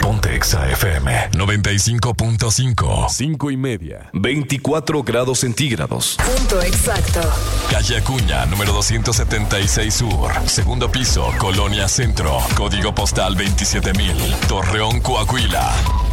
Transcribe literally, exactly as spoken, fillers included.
Ponte Exa F M noventa y cinco punto cinco. Cinco y media. veinticuatro grados centígrados. Punto exacto. Calle Acuña, número doscientos setenta y seis Sur. Segundo piso, Colonia Centro. Código postal veintisiete mil. Torreón, Coahuila.